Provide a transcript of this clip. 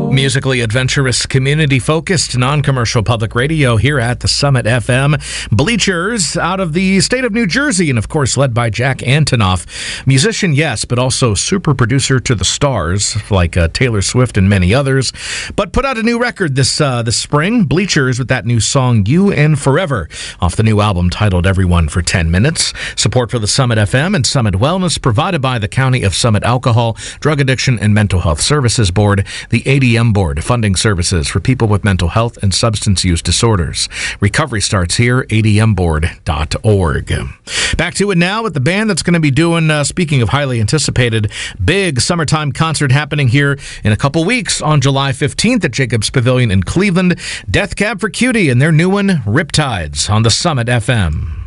Musically adventurous, community-focused, non-commercial public radio here at the Summit FM. Bleachers out of the state of New Jersey, and of course led by Jack Antonoff. Musician, yes, but also super producer to the stars, like Taylor Swift and many others. But put out a new record this spring, Bleachers, with that new song, You and Forever, off the new album titled Everyone for 10 Minutes. Support for the Summit FM and Summit Wellness provided by the County of Summit Alcohol, Drug Addiction, and Mental Health Services Board, the ADM Board, funding services for people with mental health and substance use disorders. Recovery starts here, admboard.org. Back to it now with the band that's going to be doing, speaking of highly anticipated, big summertime concert happening here in a couple weeks on July 15th at Jacobs Pavilion in Cleveland. Death Cab for Cutie and their new one, Riptides, on the Summit FM.